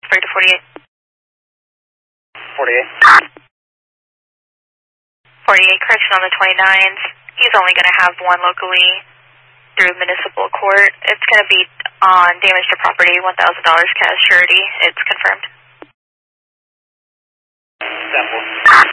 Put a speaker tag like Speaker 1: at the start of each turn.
Speaker 1: break to 48.
Speaker 2: 48.
Speaker 1: 48, correction on the 29th. He's only going to have one locally through municipal court. It's going to be on damage to property, $1,000 cash surety. It's confirmed.
Speaker 2: Sample.